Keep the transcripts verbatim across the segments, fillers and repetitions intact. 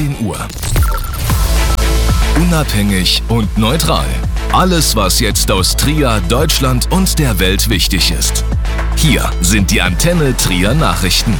achtzehn Uhr. Unabhängig und neutral. Alles, was jetzt aus Trier, Deutschland und der Welt wichtig ist. Hier sind die Antenne Trier Nachrichten.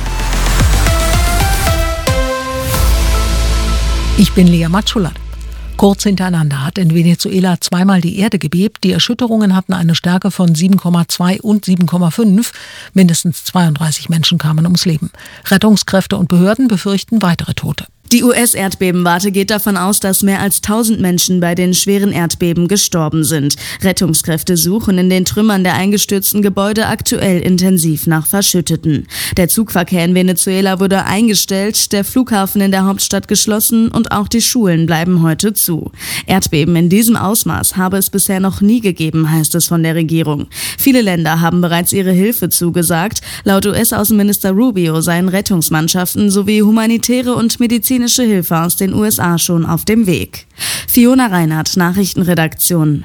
Ich bin Lea Matschulat. Kurz hintereinander hat in Venezuela zweimal die Erde gebebt. Die Erschütterungen hatten eine Stärke von sieben Komma zwei und sieben Komma fünf. Mindestens zweiunddreißig Menschen kamen ums Leben. Rettungskräfte und Behörden befürchten weitere Tote. Die U S-Erdbebenwarte geht davon aus, dass mehr als tausend Menschen bei den schweren Erdbeben gestorben sind. Rettungskräfte suchen in den Trümmern der eingestürzten Gebäude aktuell intensiv nach Verschütteten. Der Zugverkehr in Venezuela wurde eingestellt, der Flughafen in der Hauptstadt geschlossen und auch die Schulen bleiben heute zu. Erdbeben in diesem Ausmaß habe es bisher noch nie gegeben, heißt es von der Regierung. Viele Länder haben bereits ihre Hilfe zugesagt. Laut U S-Außenminister Rubio seien Rettungsmannschaften sowie humanitäre und medizinische Hilfe aus den U S A schon auf dem Weg. Fiona Reinhardt, Nachrichtenredaktion.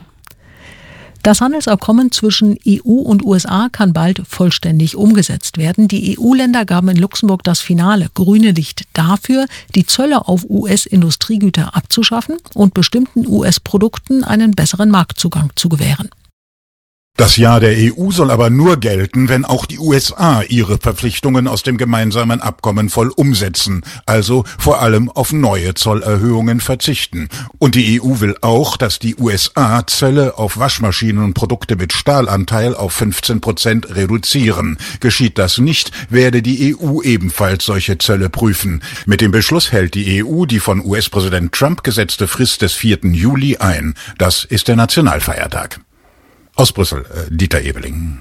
Das Handelsabkommen zwischen E U und U S A kann bald vollständig umgesetzt werden. Die E U-Länder gaben in Luxemburg das finale grüne Licht dafür, die Zölle auf U S-Industriegüter abzuschaffen und bestimmten U S-Produkten einen besseren Marktzugang zu gewähren. Das Ja der E U soll aber nur gelten, wenn auch die U S A ihre Verpflichtungen aus dem gemeinsamen Abkommen voll umsetzen, also vor allem auf neue Zollerhöhungen verzichten. Und die E U will auch, dass die U S A Zölle auf Waschmaschinen und Produkte mit Stahlanteil auf fünfzehn Prozent reduzieren. Geschieht das nicht, werde die E U ebenfalls solche Zölle prüfen. Mit dem Beschluss hält die E U die von U S-Präsident Trump gesetzte Frist des vierten Juli ein. Das ist der Nationalfeiertag. Aus Brüssel, äh, Dieter Ebeling.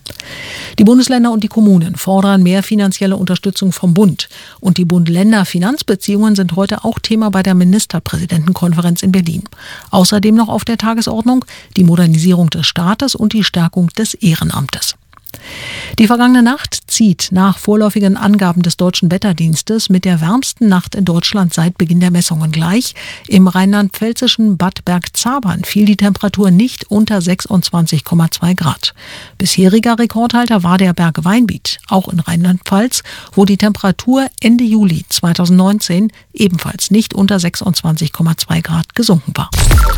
Die Bundesländer und die Kommunen fordern mehr finanzielle Unterstützung vom Bund. Und die Bund-Länder-Finanzbeziehungen sind heute auch Thema bei der Ministerpräsidentenkonferenz in Berlin. Außerdem noch auf der Tagesordnung die Modernisierung des Staates und die Stärkung des Ehrenamtes. Die vergangene Nacht zieht nach vorläufigen Angaben des Deutschen Wetterdienstes mit der wärmsten Nacht in Deutschland seit Beginn der Messungen gleich. Im rheinland-pfälzischen Bad Bergzabern fiel die Temperatur nicht unter sechsundzwanzig Komma zwei Grad. Bisheriger Rekordhalter war der Berg Weinbiet, auch in Rheinland-Pfalz, wo die Temperatur Ende Juli zweitausendneunzehn ebenfalls nicht unter sechsundzwanzig Komma zwei Grad gesunken war.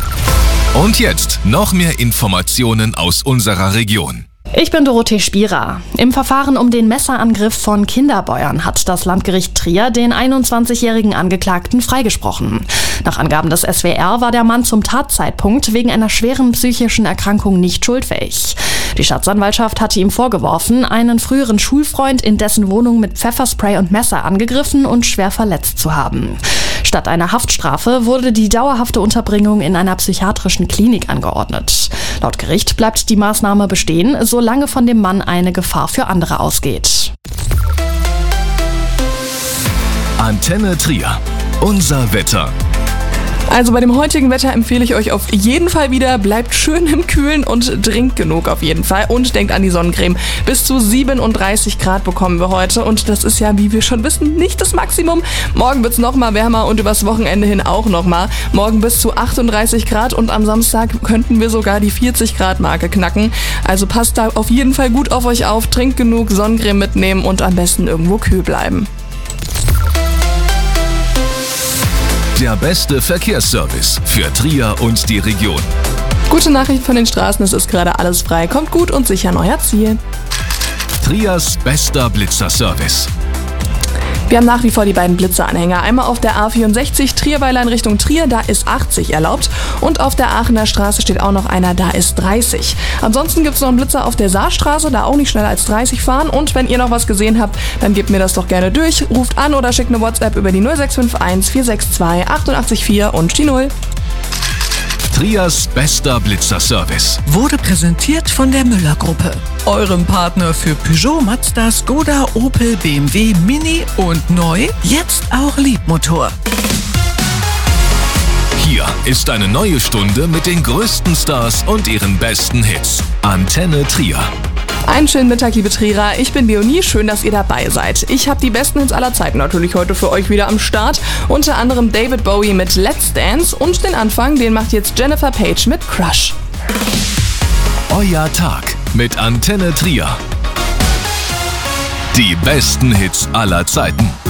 Und jetzt noch mehr Informationen aus unserer Region. Ich bin Dorothee Spierer. Im Verfahren um den Messerangriff von Kinderbeuern hat das Landgericht Trier den einundzwanzigjährigen Angeklagten freigesprochen. Nach Angaben des S W R war der Mann zum Tatzeitpunkt wegen einer schweren psychischen Erkrankung nicht schuldfähig. Die Staatsanwaltschaft hatte ihm vorgeworfen, einen früheren Schulfreund in dessen Wohnung mit Pfefferspray und Messer angegriffen und schwer verletzt zu haben. Statt einer Haftstrafe wurde die dauerhafte Unterbringung in einer psychiatrischen Klinik angeordnet. Laut Gericht bleibt die Maßnahme bestehen, solange von dem Mann eine Gefahr für andere ausgeht. Antenne Trier. Unser Wetter. Also bei dem heutigen Wetter empfehle ich euch auf jeden Fall wieder, bleibt schön im Kühlen und trinkt genug auf jeden Fall und denkt an die Sonnencreme. Bis zu siebenunddreißig Grad bekommen wir heute und das ist ja, wie wir schon wissen, nicht das Maximum. Morgen wird es nochmal wärmer und übers Wochenende hin auch nochmal. Morgen bis zu achtunddreißig Grad und am Samstag könnten wir sogar die vierzig Grad Marke knacken. Also passt da auf jeden Fall gut auf euch auf, trinkt genug, Sonnencreme mitnehmen und am besten irgendwo kühl bleiben. Der beste Verkehrsservice für Trier und die Region. Gute Nachricht von den Straßen, es ist gerade alles frei. Kommt gut und sicher an euer Ziel. Triers bester Blitzerservice. Wir haben nach wie vor die beiden Blitzeranhänger. Einmal auf der A vierundsechzig Trierweiler in Richtung Trier, da ist achtzig erlaubt. Und auf der Aachener Straße steht auch noch einer, da ist dreißig. Ansonsten gibt es noch einen Blitzer auf der Saarstraße, da auch nicht schneller als dreißig fahren. Und wenn ihr noch was gesehen habt, dann gebt mir das doch gerne durch. Ruft an oder schickt eine WhatsApp über die null sechs fünf eins vier sechs zwei acht acht vier und die null. Triers bester Blitzerservice wurde präsentiert von der Müller-Gruppe, eurem Partner für Peugeot, Mazda, Skoda, Opel, B M W, Mini und neu, jetzt auch Liebmotor. Hier ist eine neue Stunde mit den größten Stars und ihren besten Hits. Antenne Trier. Einen schönen Mittag, liebe Trierer. Ich bin Leonie. Schön, dass ihr dabei seid. Ich habe die besten Hits aller Zeiten natürlich heute für euch wieder am Start. Unter anderem David Bowie mit Let's Dance und den Anfang, den macht jetzt Jennifer Page mit Crush. Euer Tag mit Antenne Trier. Die besten Hits aller Zeiten.